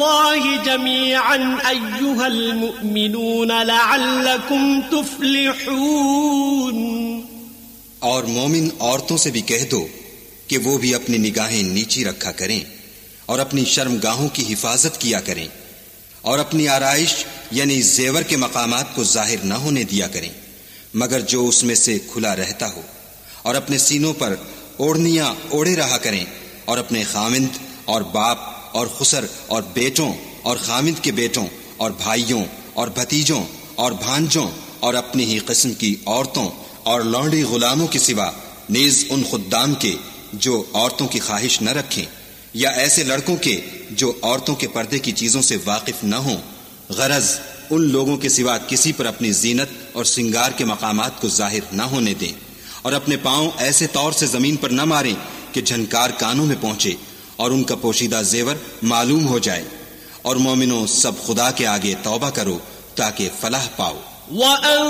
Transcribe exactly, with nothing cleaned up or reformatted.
الله جميعا أيها المؤمنون لعلكم تفلحون. اور مومن عورتوں سے بھی کہہ دو کہ وہ بھی اپنی نگاہیں نیچی رکھا کریں اور اپنی شرمگاہوں کی حفاظت کیا کریں اور اپنی آرائش یعنی زیور کے مقامات کو ظاہر نہ ہونے دیا کریں مگر جو اس میں سے کھلا رہتا ہو، اور اپنے سینوں پر اوڑھنیاں اوڑھے رہا کریں اور اپنے خامند اور باپ اور خسر اور بیٹوں اور خامند کے بیٹوں اور بھائیوں اور بھتیجوں اور بھانجوں اور اپنی ہی قسم کی عورتوں اور لونڈی غلاموں کے سوا نیز ان خدام کے جو عورتوں کی خواہش نہ رکھیں، یا ایسے لڑکوں کے جو عورتوں کے پردے کی چیزوں سے واقف نہ ہوں، غرض ان لوگوں کے سوا کسی پر اپنی زینت اور سنگار کے مقامات کو ظاہر نہ ہونے دیں، اور اپنے پاؤں ایسے طور سے زمین پر نہ ماریں کہ جھنکار کانوں میں پہنچے اور ان کا پوشیدہ زیور معلوم ہو جائے. اور مومنوں سب خدا کے آگے توبہ کرو تاکہ فلاح پاؤ.